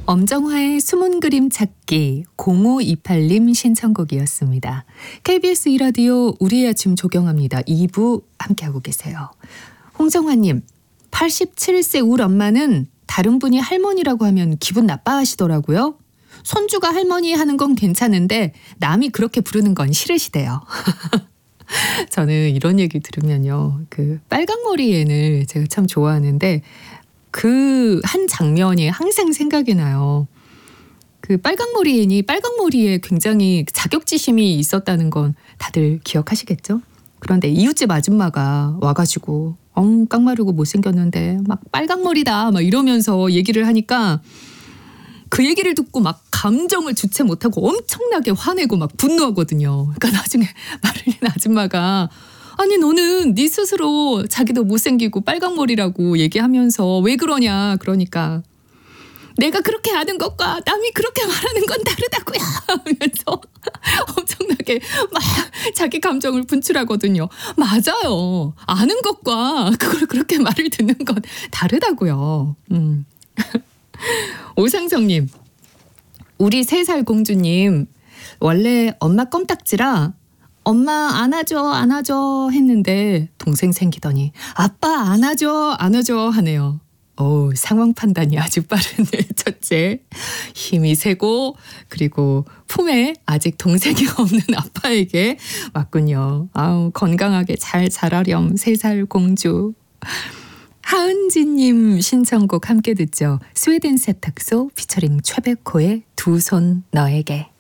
엄정화의 숨은 그림 찾기 0528님 신청곡이었습니다. KBS 2라디오 우리의 아침 조경합니다. 2부 함께하고 계세요. 홍정화님, 87세 울 엄마는 다른 분이 할머니라고 하면 기분 나빠하시더라고요. 손주가 할머니 하는 건 괜찮은데 남이 그렇게 부르는 건 싫으시대요. 저는 이런 얘기 들으면요. 그 빨강머리 앤을 제가 참 좋아하는데 그 한 장면이 항상 생각이 나요. 그 빨강머리 앤이 빨강머리에 굉장히 자격지심이 있었다는 건 다들 기억하시겠죠? 그런데 이웃집 아줌마가 와가지고 깡마르고 못생겼는데 막 빨강머리다 막 이러면서 얘기를 하니까 그 얘기를 듣고 막 감정을 주체 못하고 엄청나게 화내고 막 분노하거든요. 그러니까 나중에 마를린 아줌마가 아니 너는 네 스스로 자기도 못생기고 빨강머리라고 얘기하면서 왜 그러냐. 그러니까 내가 그렇게 아는 것과 남이 그렇게 말하는 건 다르다고요 하면서 엄청나게 막 자기 감정을 분출하거든요. 맞아요. 아는 것과 그걸 그렇게 말을 듣는 건 다르다고요. 오상성님, 우리 3살 공주님 원래 엄마 껌딱지라 엄마 안아줘 했는데 동생 생기더니 아빠 안아줘 하네요. 상황 판단이 아주 빠르네. 첫째, 힘이 세고 그리고 품에 아직 동생이 없는 아빠에게 왔군요. 건강하게 잘 자라렴 3살 공주. 하은지님 신청곡 함께 듣죠. 스웨덴 세탁소 피처링 최백호의 두 손 너에게.